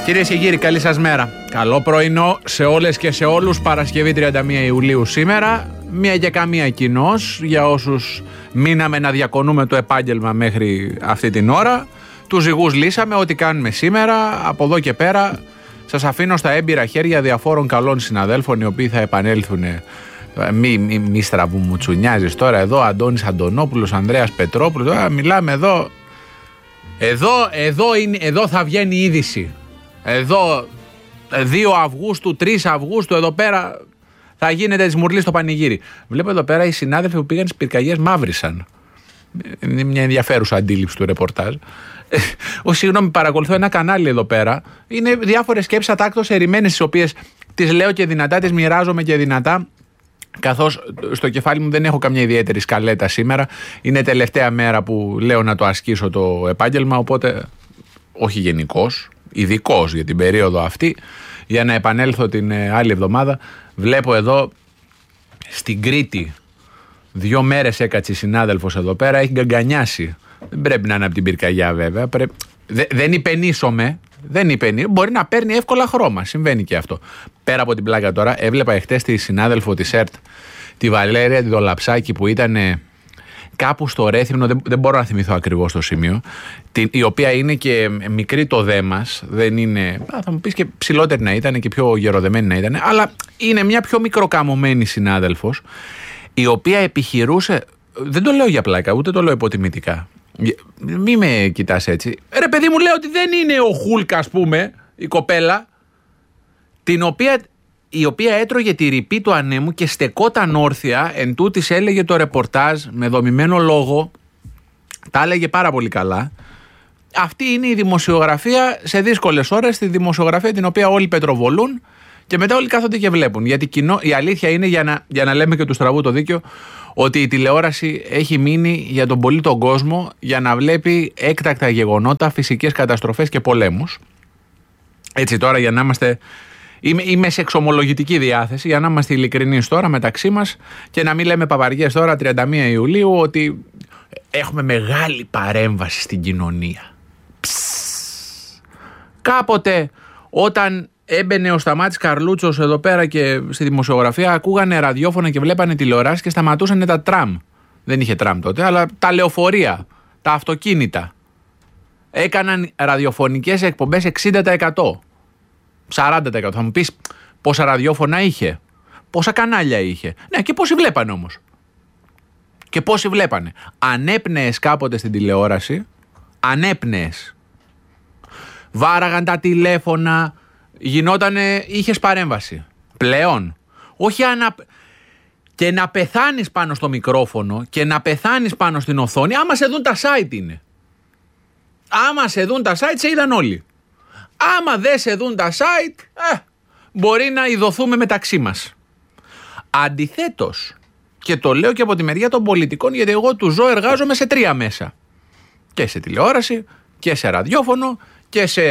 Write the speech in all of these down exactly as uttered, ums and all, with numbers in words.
Κυρίες και κύριοι, καλή σας μέρα. Καλό πρωινό σε όλες και σε όλους. Παρασκευή τριάντα μία Ιουλίου σήμερα. Μία και καμία κοινός για όσους μείναμε να διακονούμε το επάγγελμα μέχρι αυτή την ώρα. Τους ζυγούς λύσαμε, ό,τι κάνουμε σήμερα. Από εδώ και πέρα σας αφήνω στα έμπειρα χέρια διαφόρων καλών συναδέλφων, οι οποίοι θα επανέλθουν. Μη, μη, μη στραβού μου τσουνιάζεις τώρα εδώ. Αντώνης Αντωνόπουλος, Ανδρέας Πετρόπουλος. Τώρα μιλάμε εδώ. Εδώ, εδώ, είναι, εδώ θα βγαίνει η είδηση. Εδώ δύο Αυγούστου, τρεις Αυγούστου, εδώ πέρα θα γίνεται της Μουρλής στο πανηγύρι. Βλέπω εδώ πέρα οι συνάδελφοι που πήγαν στις πυρκαγιές μαύρισαν. Είναι μια ενδιαφέρουσα αντίληψη του ρεπορτάζ. Ο, συγγνώμη, παρακολουθώ ένα κανάλι εδώ πέρα. Είναι διάφορες σκέψεις ατάκτως ερημένες, τις οποίες τις λέω και δυνατά, τις μοιράζομαι και δυνατά. Καθώς στο κεφάλι μου δεν έχω καμιά ιδιαίτερη σκαλέτα σήμερα. Είναι τελευταία μέρα που λέω να το ασκήσω το επάγγελμα, οπότε όχι γενικώς, ειδικώς για την περίοδο αυτή, για να επανέλθω την άλλη εβδομάδα. Βλέπω εδώ στην Κρήτη, δύο μέρες έκατσε συνάδελφος εδώ πέρα, έχει γκαγκανιάσει. Δεν πρέπει να είναι από την πυρκαγιά βέβαια. Πρέπει... Δε, δεν υπενήσωμαι. Δεν υπενήσωμαι. Μπορεί να παίρνει εύκολα χρώμα. Συμβαίνει και αυτό. Πέρα από την πλάκα τώρα, έβλεπα εχθές τη συνάδελφο της ΕΡΤ, τη Βαλέρια τη Δολαψάκη, που ήταν κάπου στο Ρέθυμνο, δεν, δεν μπορώ να θυμηθώ ακριβώς το σημείο, την, η οποία είναι και μικρή το δέμας, δεν είναι, α, θα μου πεις και ψηλότερη να ήταν και πιο γεροδεμένη να ήταν, αλλά είναι μια πιο μικροκαμωμένη συνάδελφος, η οποία επιχειρούσε, δεν το λέω για πλάκα, ούτε το λέω υποτιμητικά, μη με κοιτάς έτσι, ρε παιδί μου, λέω ότι δεν είναι ο Χούλκ, ας πούμε, η κοπέλα, την οποία... η οποία έτρωγε τη ρηπή του ανέμου και στεκόταν όρθια, εν τούτης έλεγε το ρεπορτάζ με δομημένο λόγο, τα έλεγε πάρα πολύ καλά. Αυτή είναι η δημοσιογραφία σε δύσκολες ώρες, τη δημοσιογραφία την οποία όλοι πετροβολούν και μετά όλοι κάθονται και βλέπουν. Γιατί κοινό, η αλήθεια είναι, για να, για να λέμε και του στραβού το δίκιο, ότι η τηλεόραση έχει μείνει για τον πολύ τον κόσμο για να βλέπει έκτακτα γεγονότα, φυσικές καταστροφές και πολέμους. Έτσι τώρα, για να είμαστε... Είμαι, είμαι σε εξομολογητική διάθεση, για να είμαστε ειλικρινείς τώρα μεταξύ μας και να μην λέμε παπαριές τώρα τριάντα μία Ιουλίου ότι έχουμε μεγάλη παρέμβαση στην κοινωνία. Ψσσ. Κάποτε όταν έμπαινε ο Σταμάτης Καρλούτσος εδώ πέρα και στη δημοσιογραφία, ακούγανε ραδιόφωνα και βλέπανε τηλεοράσεις και σταματούσαν τα τραμ. Δεν είχε τραμ τότε, αλλά τα λεωφορεία, τα αυτοκίνητα. Έκαναν ραδιοφωνικές εκπομπές εξήντα τοις εκατό. σαράντα τοις εκατό. Θα μου πεις πόσα ραδιόφωνα είχε, πόσα κανάλια είχε. Ναι, και πόσοι βλέπανε όμως. Και πόσοι βλέπανε. Ανέπνεες κάποτε στην τηλεόραση, ανέπνεες. Βάραγαν τα τηλέφωνα, γινότανε, είχες παρέμβαση. Πλέον, όχι ανα... και να πεθάνεις πάνω στο μικρόφωνο και να πεθάνεις πάνω στην οθόνη, άμα σε δουν τα site είναι. Άμα σε δουν τα site, σε είδαν όλοι. Άμα δεν σε δουν τα site, ε, μπορεί να ειδωθούμε μεταξύ μας. Αντιθέτως, και το λέω και από τη μεριά των πολιτικών, γιατί εγώ του ζω, εργάζομαι σε τρία μέσα. Και σε τηλεόραση, και σε ραδιόφωνο, και σε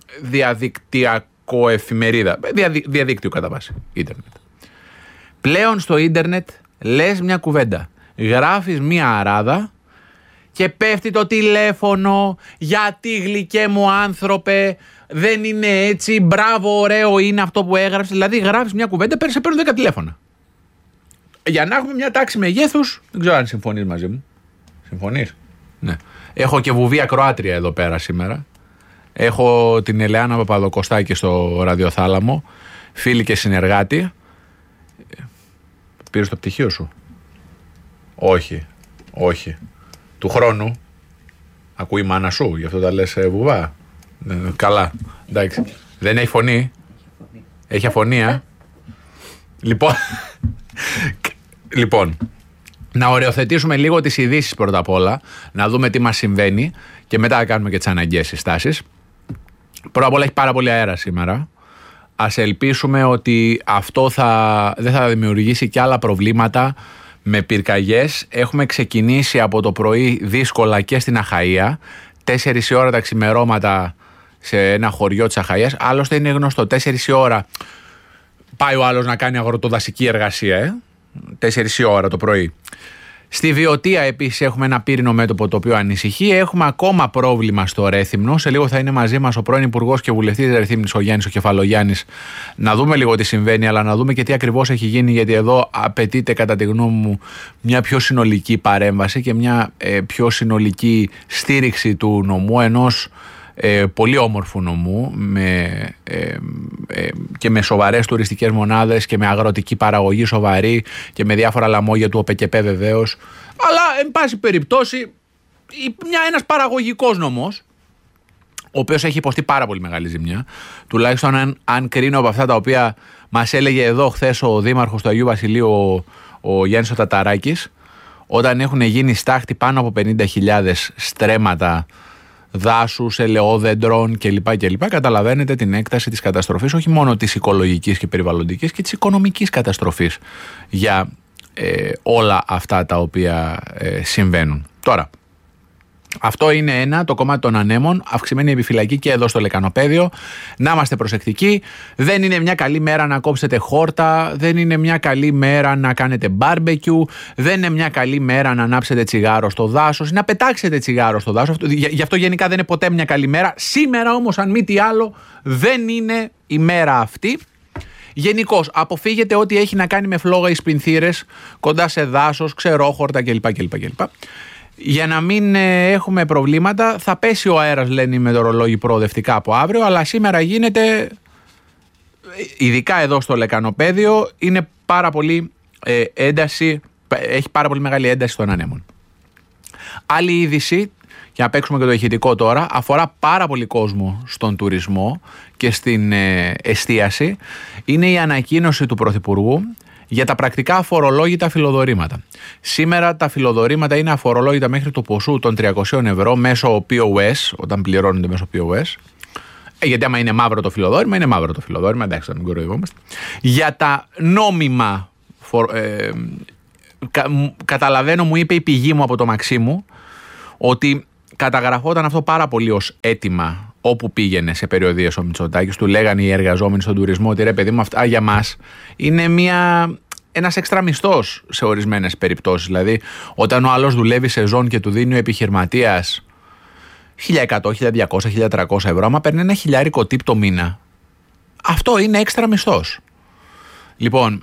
διαδικτυακό εφημερίδα. Διαδι, διαδίκτυο κατά βάση, ίντερνετ. Πλέον στο ίντερνετ λες μια κουβέντα, γράφεις μια αράδα και πέφτει το τηλέφωνο, γιατί γλυκέ μου άνθρωπε, δεν είναι έτσι, μπράβο, ωραίο είναι αυτό που έγραψες. Δηλαδή γράφεις μια κουβέντα, σε παίρνουν δέκα τηλέφωνα. Για να έχουμε μια τάξη μεγέθους, δεν ξέρω αν συμφωνείς μαζί μου. Συμφωνείς? Ναι. Έχω και βουβία Κροάτρια εδώ πέρα σήμερα. Έχω την Ελεάνα Παπαδοκοστάκη στο ραδιοθάλαμο, φίλη και συνεργάτη. Πήρες το πτυχίο σου? Όχι, όχι. Του χρόνου. Ακούει η μάνα σου, γι' αυτό τα λες βουβά. Καλά, εντάξει. Δεν έχει φωνή. Έχει αφωνία. Λοιπόν, λοιπόν, να οριοθετήσουμε λίγο τις ειδήσεις πρώτα απ' όλα, να δούμε τι μας συμβαίνει και μετά να κάνουμε και τις αναγκαίες συστάσεις. Πρώτα απ' όλα έχει πάρα πολύ αέρα σήμερα. Ας ελπίσουμε ότι αυτό θα, δεν θα δημιουργήσει και άλλα προβλήματα με πυρκαγιές. Έχουμε ξεκινήσει από το πρωί δύσκολα και στην Αχαΐα. Τέσσερις η ώρα τα ξημερώματα σε ένα χωριό της Αχαΐας. Άλλωστε είναι γνωστό, τέσσερις η ώρα πάει ο άλλος να κάνει αγροτοδασική εργασία. Ε? Τέσσερις η ώρα το πρωί. Στη Βιωτία επίσης έχουμε ένα πύρινο μέτωπο το οποίο ανησυχεί. Έχουμε ακόμα πρόβλημα στο Ρέθυμνο. Σε λίγο θα είναι μαζί μας ο πρώην Υπουργός και Βουλευτής της Ρεθύμνης, ο Γιάννης ο Κεφαλογιάννης, να δούμε λίγο τι συμβαίνει, αλλά να δούμε και τι ακριβώς έχει γίνει, γιατί εδώ απαιτείται κατά τη γνώμη μου μια πιο συνολική παρέμβαση και μια ε, πιο συνολική στήριξη του νομού, ενός Ε, πολύ όμορφου νομού με, ε, ε, και με σοβαρές τουριστικές μονάδες και με αγροτική παραγωγή σοβαρή και με διάφορα λαμόγια του ΟΠΕΚΕΠΕ βεβαίως, αλλά εν πάση περιπτώσει μια, ένας παραγωγικός νομός, ο οποίος έχει υποστεί πάρα πολύ μεγάλη ζημιά, τουλάχιστον αν, αν κρίνω από αυτά τα οποία μας έλεγε εδώ χθες ο Δήμαρχος του Αγίου Βασιλείου, ο, ο Γιάννης ο Ταταράκης, όταν έχουν γίνει στάχτη πάνω από πενήντα χιλιάδες στρέμματα δάσους, ελαιόδεντρων κλπ. κλπ. Καταλαβαίνετε την έκταση της καταστροφής, όχι μόνο της οικολογικής και περιβαλλοντικής, και της οικονομικής καταστροφής για ε, όλα αυτά τα οποία ε, συμβαίνουν. Τώρα, αυτό είναι ένα, το κομμάτι των ανέμων, αυξημένη επιφυλακή και εδώ στο λεκανοπέδιο. Να είμαστε προσεκτικοί. Δεν είναι μια καλή μέρα να κόψετε χόρτα, δεν είναι μια καλή μέρα να κάνετε μπάρμπεκιου, δεν είναι μια καλή μέρα να ανάψετε τσιγάρο στο δάσος, να πετάξετε τσιγάρο στο δάσος. Γι' αυτό γενικά δεν είναι ποτέ μια καλή μέρα. Σήμερα όμως, αν μη τι άλλο, δεν είναι η μέρα αυτή. Γενικώς, αποφύγετε ό,τι έχει να κάνει με φλόγα ή σπινθήρες κοντά σε δάσος, ξερόχορτα κλπ. κλπ, κλπ. Για να μην ε, έχουμε προβλήματα, θα πέσει ο αέρας, λένε οι μετεωρολόγοι, προοδευτικά από αύριο, αλλά σήμερα γίνεται, ειδικά εδώ στο λεκανοπέδιο, είναι πάρα πολύ ε, ένταση, έχει πάρα πολύ μεγάλη ένταση των ανέμων. Άλλη είδηση, για να παίξουμε και το ηχητικό τώρα, αφορά πάρα πολύ κόσμο στον τουρισμό και στην ε, εστίαση, είναι η ανακοίνωση του Πρωθυπουργού για τα πρακτικά αφορολόγητα φιλοδορήματα. Σήμερα τα φιλοδορήματα είναι αφορολόγητα μέχρι το ποσού των τριακόσια ευρώ μέσω πι ο ες, όταν πληρώνονται μέσω πι ο ες. Ε, γιατί άμα είναι μαύρο το φιλοδόρημα, είναι μαύρο το φιλοδόρημα, εντάξει, δεν κοροϊδευόμαστε. Για τα νόμιμα, φορ, ε, κα, καταλαβαίνω, μου είπε η πηγή μου από το Μαξίμου, ότι καταγραφόταν αυτό πάρα πολύ ως αίτημα όπου πήγαινε σε περιοδίες ο Μητσοτάκης. Του λέγανε οι εργαζόμενοι στον τουρισμό ότι ρε παιδί μου, αυτά για μας είναι μια, ένας έξτρα μισθός σε ορισμένες περιπτώσεις. Δηλαδή, όταν ο άλλος δουλεύει σεζόν και του δίνει ο επιχειρηματίας χίλια εκατό, χίλια διακόσια, χίλια τριακόσια ευρώ, άμα παίρνει ένα χιλιάρικο τύπ το μήνα, αυτό είναι έξτρα μισθός. Λοιπόν,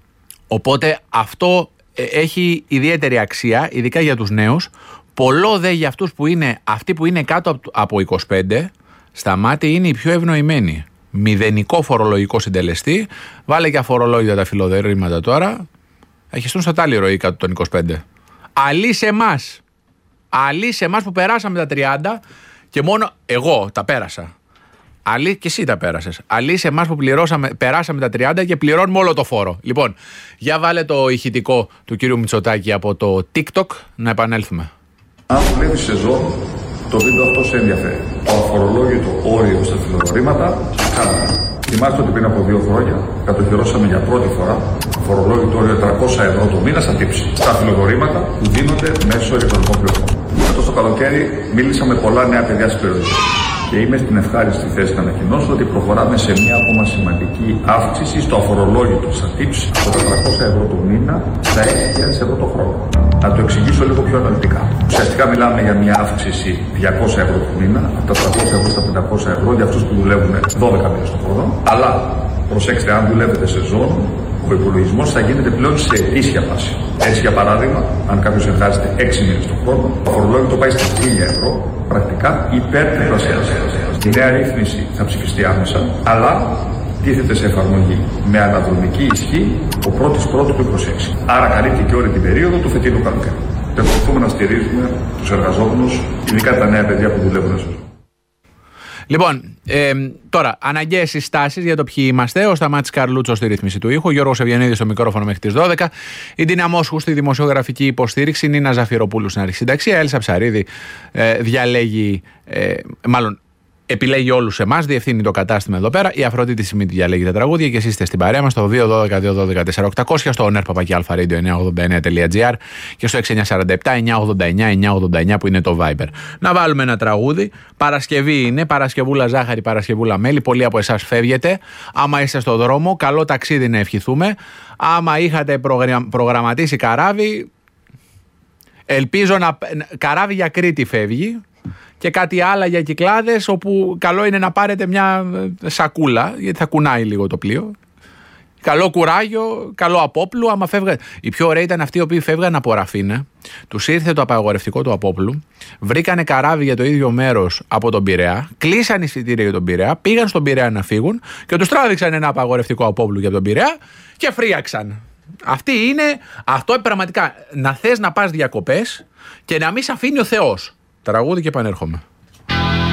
οπότε αυτό έχει ιδιαίτερη αξία, ειδικά για τους νέους. Πολλό δε για αυτούς που είναι, αυτοί που είναι κάτω από είκοσι πέντε, στα μάτια είναι οι πιο ευνοημένοι. Μηδενικό φορολογικό συντελεστή, βάλε και αφορολόγητα τα φιλοδορήματα τώρα, θα χεστούν στα τάλι ροή κάτω των είκοσι πέντε. Αλλή σε εμάς, αλλή σε εμάς που περάσαμε τα τριάντα και μόνο εγώ τα πέρασα. Αλλή και εσύ τα πέρασες. Αλλή σε εμάς που πληρώσαμε, περάσαμε τα τριάντα και πληρώνουμε όλο το φόρο. Λοιπόν, για βάλε το ηχητικό του κύριου Μητσοτάκη από το TikTok να επανέλθουμε. Αν δουλεύει σεζόν, το βίντεο αυτό σε ενδιαφέρει. Το αφορολόγητο όριο στα φιλοδορήματα, κάναμε. Θυμάστε ότι πριν από δύο χρόνια κατοχυρώσαμε για πρώτη φορά φορολόγητο όριο τριακόσια ευρώ το μήνα στα τύψη. Στα φιλοδορήματα που δίνονται μέσω ηλεκτρονικών πληροφοριών. Φέτος το καλοκαίρι μίλησα με πολλά νέα παιδιά στις περιοχές. Και είμαι στην ευχάριστη θέση να ανακοινώσω ότι προχωράμε σε μια ακόμα σημαντική αύξηση στο αφορολόγητο στα τύψη από τα τριακόσια ευρώ το μήνα στα έξι χιλιάδες ευρώ το χρόνο. Να το εξηγήσω λίγο πιο αναλυτικά. Ουσιαστικά μιλάμε για μια αύξηση διακόσια ευρώ το μήνα, από τα τριακόσια ευρώ στα πεντακόσια ευρώ για αυτούς που δουλεύουν δώδεκα μήνες το χρόνο. Αλλά προσέξτε, αν δουλεύετε σεζόν, ο υπολογισμός θα γίνεται πλέον σε ετήσια βάση. Έτσι, για παράδειγμα, αν κάποιος εργάζεται έξι μήνες το χρόνο, το φορολόγητο πάει στα χίλια ευρώ, πρακτικά υπερτριπλασιάζεται. Η νέα ρύθμιση θα ψηφιστεί άμεσα, αλλά τίθεται σε εφαρμογή με αναδρομική ισχύ ο πρώτης πρώτου του είκοσι έξι. Άρα καλύπτει και όλη την περίοδο του φετινού καλοκαίρι. Προσπαθούμε να στηρίζουμε τους εργαζόμενους, ειδικά τα νέα παιδιά που δουλεύουν σε. Λοιπόν, ε, τώρα, αναγκαίες συστάσεις για το ποιοι είμαστε. Ο Σταμάτης Καρλούτσος στη ρύθμιση του ήχου, Γιώργος Ευγενίδης στο μικρόφωνο μέχρι τις δώδεκα, η Ντίνα Μόσχου στη δημοσιογραφική υποστήριξη, Νίνα Ζαφυροπούλου στην αρχισυνταξία, Έλσα Ψαρίδη ε, διαλέγει, ε, μάλλον επιλέγει όλους εμάς, διευθύνει το κατάστημα εδώ πέρα. Η Αφροδίτη Σιμίτη διαλέγει τα τραγούδια και εσείς είστε στην παρέα μας στο δύο ένα δύο δύο ένα τέσσερα οκτώ μηδέν μηδέν, στο onerpapaki-alpha-radio εννιακόσια ογδόντα εννέα τελεία τζι άρ και στο έξι εννιά τέσσερα επτά εννιακόσια ογδόντα εννέα εννιακόσια ογδόντα εννέα που είναι το Viber. Να βάλουμε ένα τραγούδι. Παρασκευή είναι, Παρασκευούλα ζάχαρη, Παρασκευούλα μέλι. Πολλοί από εσάς φεύγετε. Άμα είστε στο δρόμο, καλό ταξίδι να ευχηθούμε. Άμα είχατε προγραμματίσει καράβι, Ελπίζω να. Καράβι για Κρήτη φεύγει και κάτι άλλα για Κυκλάδες, όπου καλό είναι να πάρετε μια σακούλα, γιατί θα κουνάει λίγο το πλοίο. Καλό κουράγιο, καλό απόπλου. Άμα φεύγα... Οι πιο ωραίοι ήταν αυτοί οι οποίοι φεύγαν από Ραφίνε, τους ήρθε το απαγορευτικό του απόπλου, βρήκανε καράβι για το ίδιο μέρος από τον Πειραιά, κλείσαν εισιτήρια για τον Πειραιά, πήγαν στον Πειραιά να φύγουν και τους τράβηξαν ένα απαγορευτικό απόπλου για τον Πειραιά και φρίαξαν. Αυτή είναι, αυτό πραγματικά, να θες να πας διακοπές και να μην σε αφήνει ο Θεός. Τραγούδι και επανέρχομαι.